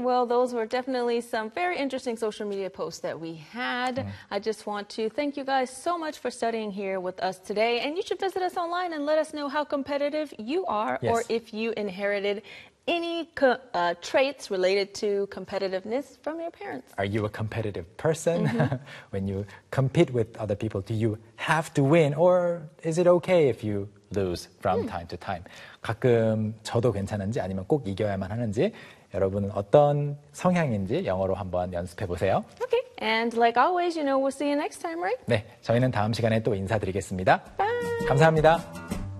Well, those were definitely some very interesting social media posts that we had. I just want to thank you guys so much for studying here with us today. And you should visit us online and let us know how competitive you are, or if you inherited any traits related to competitiveness from your parents. Are you a competitive person? When you compete with other people, do you have to win, or is it okay if you lose from time to time? 가끔 져도 괜찮은지 아니면 꼭 이겨야만 하는지 여러분은 어떤 성향인지 영어로 한번 연습해 보세요. Okay, and like always, we'll see you next time, right? 네, 저희는 다음 시간에 또 인사드리겠습니다. Bye. 감사합니다.